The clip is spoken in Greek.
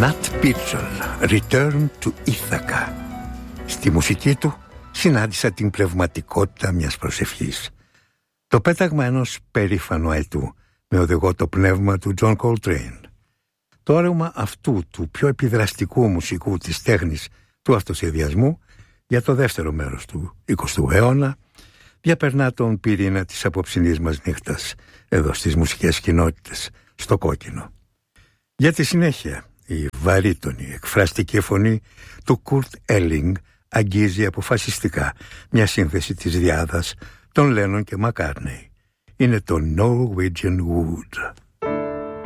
Nat Pitchell, Return to Ithaca. Στη μουσική του συνάντησα την πνευματικότητα μιας προσευχής. Το πέταγμα ενός περήφανου αετού με οδηγό το πνεύμα του John Coltrane. Το όρεμα αυτού του πιο επιδραστικού μουσικού της τέχνης του αυτοσχεδιασμού για το δεύτερο μέρος του 20ου αιώνα διαπερνά τον πυρήνα της απόψινής μας νύχτας εδώ στις μουσικές κοινότητες, στο κόκκινο. Για τη συνέχεια, η βαρύτονη εκφραστική φωνή του Kurt Elling αγγίζει αποφασιστικά μια σύνθεση της διάδας των Lennon και McCartney. Είναι το Norwegian Wood.